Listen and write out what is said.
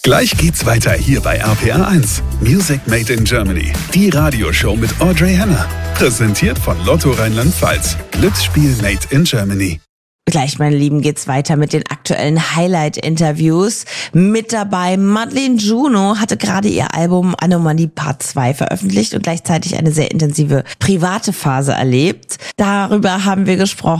Gleich geht's weiter hier bei RPR 1. Music Made in Germany. Die Radioshow mit Audrey Henner. Präsentiert von Lotto Rheinland-Pfalz. Glücksspiel Made in Germany. Gleich, meine Lieben, geht's weiter mit den aktuellen Highlight-Interviews. Mit dabei Madeleine Juno hatte gerade ihr Album Anomalie Part 2 veröffentlicht und gleichzeitig eine sehr intensive private Phase erlebt. Darüber haben wir gesprochen.